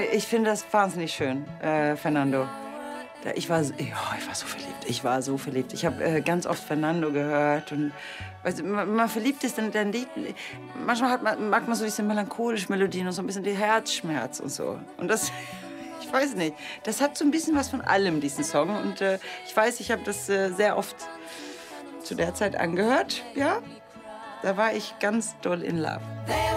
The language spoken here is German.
Ich finde das wahnsinnig schön, Fernando. Ich war so verliebt. Ich war so verliebt. Ich habe ganz oft Fernando gehört. Und weißt du, man verliebt ist, dann Lied. Manchmal mag man so diese melancholischen Melodien und so ein bisschen die Herzschmerz und so. Und das, ich weiß nicht, das hat so ein bisschen was von allem, diesen Song. Und ich weiß, ich habe das sehr oft zu der Zeit angehört. Ja, da war ich ganz doll in love.